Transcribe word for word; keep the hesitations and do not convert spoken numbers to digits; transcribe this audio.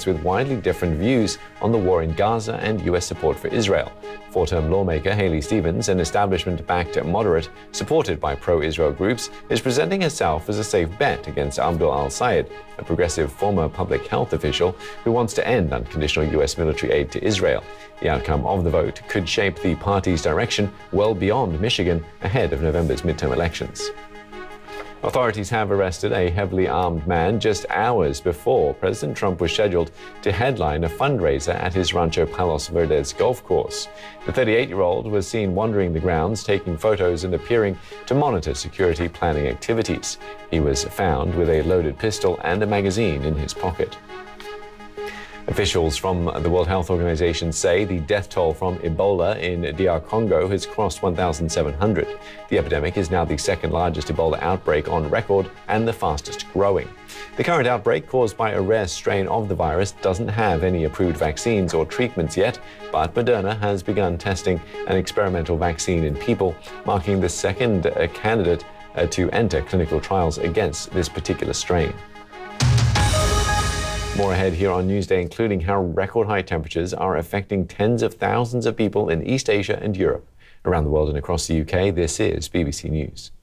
with widely different views on the war in Gaza and U S support for Israel. Four-term lawmaker Haley Stevens, an establishment-backed moderate supported by pro-Israel groups, is presenting herself as a safe bet against Abdul al-Sayed, a progressive former public health official who wants to end unconditional U S military aid to Israel. The outcome of the vote could shape the party's direction well beyond Michigan ahead of November's midterm elections. Authorities have arrested a heavily armed man just hours before President Trump was scheduled to headline a fundraiser at his Rancho Palos Verdes golf course. The thirty-eight-year-old was seen wandering the grounds, taking photos and appearing to monitor security planning activities. He was found with a loaded pistol and a magazine in his pocket. Officials from the World Health Organization say the death toll from Ebola in D R Congo has crossed one thousand seven hundred. The epidemic is now the second largest Ebola outbreak on record and the fastest growing. The current outbreak, caused by a rare strain of the virus, doesn't have any approved vaccines or treatments yet, but Moderna has begun testing an experimental vaccine in people, marking the second uh, candidate uh, to enter clinical trials against this particular strain. More ahead here on Newsday, including how record high temperatures are affecting tens of thousands of people in East Asia and Europe. Around the world and across the U K, this is B B C News.